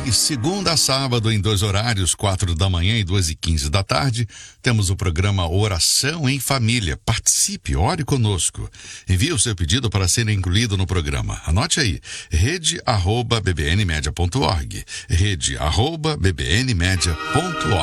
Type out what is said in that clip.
De segunda a sábado, em 2 horários, 4 da manhã e 2h15 da tarde, temos o programa Oração em Família. Participe, ore conosco. Envie o seu pedido para ser incluído no programa. Anote aí, rede@bbnmedia.org, rede@bbnmedia.org.